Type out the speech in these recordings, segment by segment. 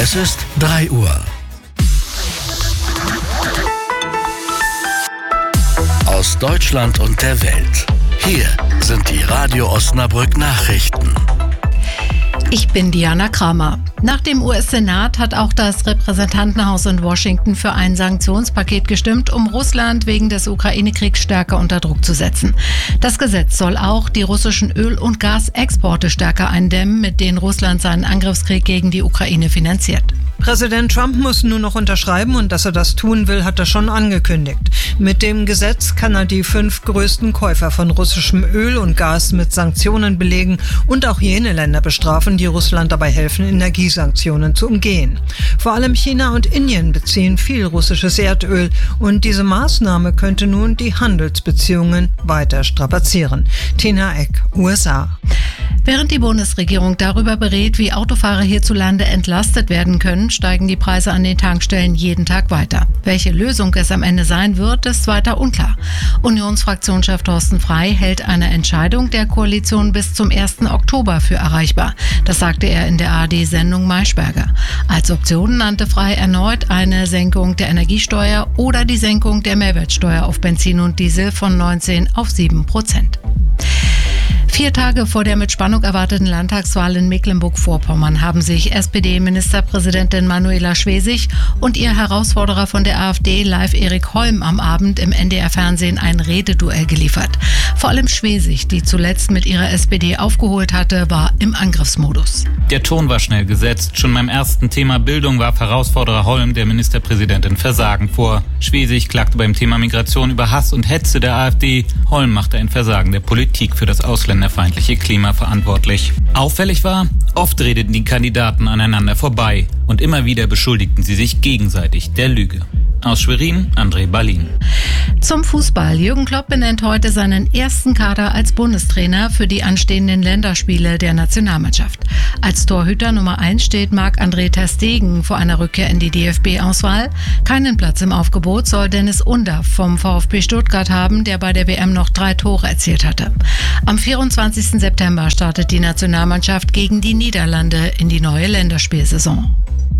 Es ist 3 Uhr. Aus Deutschland und der Welt. Hier sind die Radio Osnabrück Nachrichten. Ich bin Diana Kramer. Nach dem US-Senat hat auch das Repräsentantenhaus in Washington für ein Sanktionspaket gestimmt, um Russland wegen des Ukraine-Kriegs stärker unter Druck zu setzen. Das Gesetz soll auch die russischen Öl- und Gasexporte stärker eindämmen, mit denen Russland seinen Angriffskrieg gegen die Ukraine finanziert. Präsident Trump muss nur noch unterschreiben und dass er das tun will, hat er schon angekündigt. Mit dem Gesetz kann er die 5 größten Käufer von russischem Öl und Gas mit Sanktionen belegen und auch jene Länder bestrafen, die Russland dabei helfen, Energiesanktionen zu umgehen. Vor allem China und Indien beziehen viel russisches Erdöl und diese Maßnahme könnte nun die Handelsbeziehungen weiter strapazieren. Tina Eck, USA. Während die Bundesregierung darüber berät, wie Autofahrer hierzulande entlastet werden können, steigen die Preise an den Tankstellen jeden Tag weiter. Welche Lösung es am Ende sein wird, ist weiter unklar. Unionsfraktionschef Thorsten Frey hält eine Entscheidung der Koalition bis zum 1. Oktober für erreichbar. Das sagte er in der ARD-Sendung Maischberger. Als Option nannte Frey erneut eine Senkung der Energiesteuer oder die Senkung der Mehrwertsteuer auf Benzin und Diesel von 19 auf 7%. 4 Tage vor der mit Spannung erwarteten Landtagswahl in Mecklenburg-Vorpommern haben sich SPD-Ministerpräsidentin Manuela Schwesig und ihr Herausforderer von der AfD, Live Erik Holm, am Abend im NDR-Fernsehen ein Rededuell geliefert. Vor allem Schwesig, die zuletzt mit ihrer SPD aufgeholt hatte, war im Angriffsmodus. Der Ton war schnell gesetzt. Schon beim ersten Thema Bildung warf Herausforderer Holm der Ministerpräsidentin Versagen vor. Schwesig klagte beim Thema Migration über Hass und Hetze der AfD. Holm machte ein Versagen der Politik für das ausländerfeindliche Klima verantwortlich. Auffällig war, oft redeten die Kandidaten aneinander vorbei und immer wieder beschuldigten sie sich gegenseitig der Lüge. Aus Schwerin, André Ballin. Zum Fußball. Jürgen Klopp benennt heute seinen ersten Kader als Bundestrainer für die anstehenden Länderspiele der Nationalmannschaft. Als Torhüter Nummer 1 steht Marc-André ter Stegen vor einer Rückkehr in die DFB-Auswahl. Keinen Platz im Aufgebot soll Dennis Undaff vom VfB Stuttgart haben, der bei der WM noch 3 Tore erzielt hatte. Am 24. September startet die Nationalmannschaft gegen die Niederlande in die neue Länderspielsaison.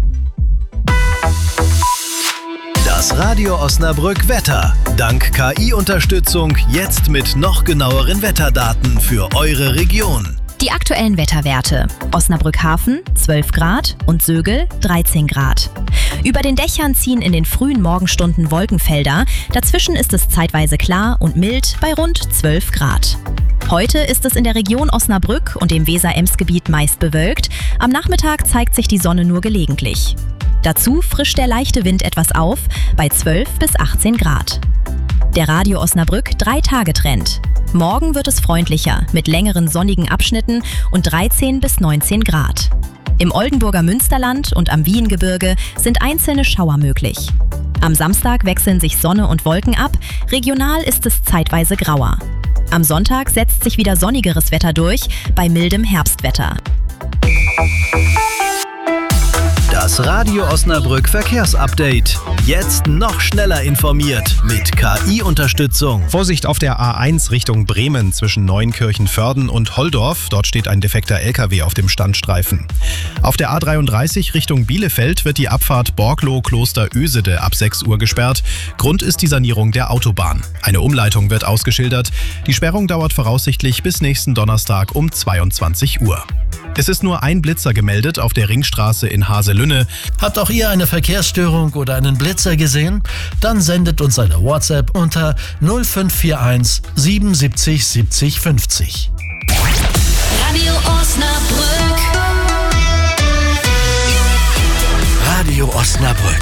Das Radio Osnabrück Wetter. Dank KI-Unterstützung jetzt mit noch genaueren Wetterdaten für eure Region. Die aktuellen Wetterwerte. Osnabrück Hafen 12 Grad und Sögel 13 Grad. Über den Dächern ziehen in den frühen Morgenstunden Wolkenfelder. Dazwischen ist es zeitweise klar und mild bei rund 12 Grad. Heute ist es in der Region Osnabrück und dem Weser-Ems-Gebiet meist bewölkt. Am Nachmittag zeigt sich die Sonne nur gelegentlich. Dazu frischt der leichte Wind etwas auf bei 12 bis 18 Grad. Der Radio Osnabrück 3-Tage-Trend. Morgen wird es freundlicher mit längeren sonnigen Abschnitten und 13 bis 19 Grad. Im Oldenburger Münsterland und am Wiehengebirge sind einzelne Schauer möglich. Am Samstag wechseln sich Sonne und Wolken ab, regional ist es zeitweise grauer. Am Sonntag setzt sich wieder sonnigeres Wetter durch bei mildem Herbstwetter. Das Radio Osnabrück Verkehrsupdate. Jetzt noch schneller informiert mit KI-Unterstützung. Vorsicht auf der A1 Richtung Bremen zwischen Neunkirchen-Vörden und Holdorf. Dort steht ein defekter LKW auf dem Standstreifen. Auf der A33 Richtung Bielefeld wird die Abfahrt Borglo-Kloster-Ösede ab 6 Uhr gesperrt. Grund ist die Sanierung der Autobahn. Eine Umleitung wird ausgeschildert. Die Sperrung dauert voraussichtlich bis nächsten Donnerstag um 22 Uhr. Es ist nur ein Blitzer gemeldet auf der Ringstraße in Haselünne. Habt auch ihr eine Verkehrsstörung oder einen Blitzer gesehen? Dann sendet uns eine WhatsApp unter 0541 77 70 50.